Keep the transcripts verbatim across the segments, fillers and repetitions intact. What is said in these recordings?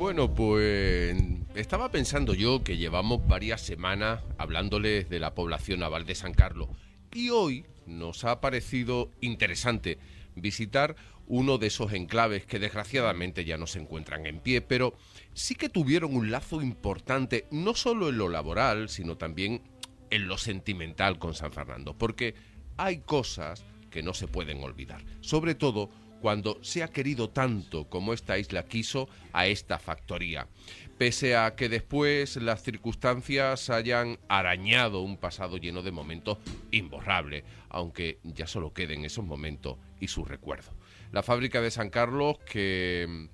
Bueno, pues estaba pensando yo que llevamos varias semanas hablándoles de la población naval de San Carlos y hoy nos ha parecido interesante visitar uno de esos enclaves que desgraciadamente ya no se encuentran en pie, pero sí que tuvieron un lazo importante, no solo en lo laboral, sino también en lo sentimental con San Fernando, porque hay cosas que no se pueden olvidar, sobre todo cuando se ha querido tanto como esta isla quiso a esta factoría. Pese a que después las circunstancias hayan arañado un pasado lleno de momentos imborrables, aunque ya solo queden esos momentos y sus recuerdos. La fábrica de San Carlos, que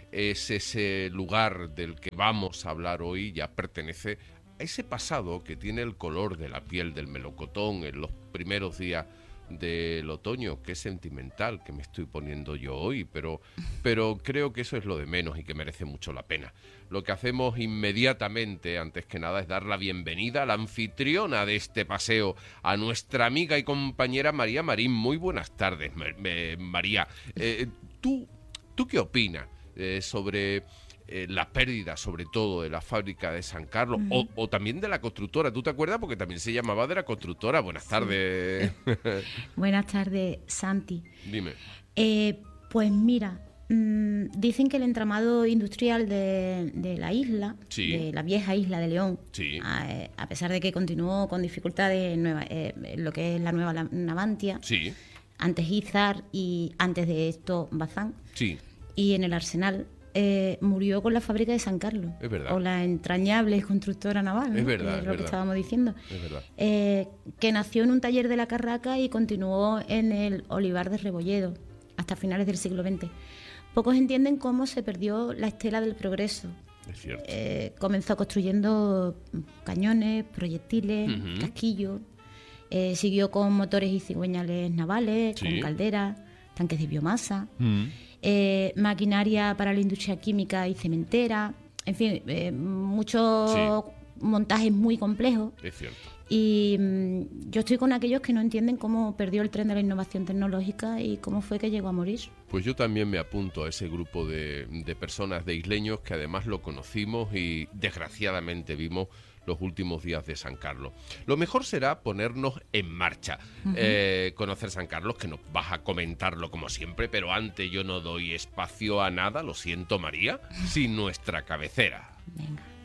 es ese lugar del que vamos a hablar hoy, ya pertenece a ese pasado que tiene el color de la piel del melocotón en los primeros días del otoño. Qué sentimental que me estoy poniendo yo hoy, pero, pero creo que eso es lo de menos y que merece mucho la pena. Lo que hacemos inmediatamente, antes que nada, es dar la bienvenida a la anfitriona de este paseo, a nuestra amiga y compañera María Marín. Muy buenas tardes, María. Eh, ¿tú, ¿Tú qué opinas eh, sobre eh, la pérdida, sobre todo, de la fábrica de San Carlos, uh-huh. o, o también de la constructora? ¿Tú te acuerdas? Porque también se llamaba de la constructora. Buenas tardes. Sí. Buenas tardes, Santi. Dime. Eh, pues mira, mmm, dicen que el entramado industrial de, de la isla, sí. de la vieja isla de León, sí. a, a pesar de que continuó con dificultades en nueva, eh, lo que es la nueva Navantia, sí. antes Izar y antes de esto Bazán, sí. y en el Arsenal, Eh, murió con la fábrica de San Carlos. Es verdad. O la entrañable constructora naval, ¿no? Es verdad, es es lo verdad. que estábamos diciendo. Es verdad. Eh, que nació en un taller de la Carraca y continuó en el Olivar de Rebolledo hasta finales del siglo veinte. Pocos entienden cómo se perdió la estela del progreso. Es cierto. Eh, comenzó construyendo cañones, proyectiles, uh-huh. casquillos. Eh, siguió con motores y cigüeñales navales, sí. con calderas, tanques de biomasa. Uh-huh. Eh, maquinaria para la industria química y cementera, en fin, eh, muchos sí. montajes muy complejos. Es cierto. Y mm, yo estoy con aquellos que no entienden cómo perdió el tren de la innovación tecnológica y cómo fue que llegó a morir. Pues yo también me apunto a ese grupo de, de personas, de isleños, que además lo conocimos y desgraciadamente vimos los últimos días de San Carlos. Lo mejor será ponernos en marcha, uh-huh. eh, conocer San Carlos, que nos vas a comentarlo como siempre, pero antes yo no doy espacio a nada, lo siento María, sin nuestra cabecera. Venga.